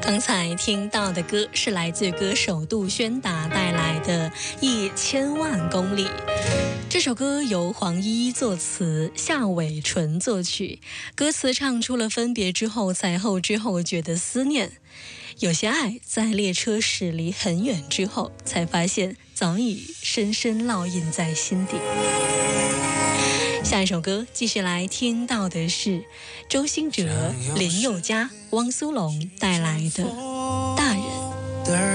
刚才听到的歌是来自歌手杜宣达带来的《1000万公里》。这首歌由黄依依作词，夏伟纯作曲。歌词唱出了分别之后才后之后觉得思念，有些爱在列车驶离很远之后才发现早已深深烙印在心底。下一首歌继续来听到的是周兴哲、林宥嘉、汪苏泷带来的《大人》。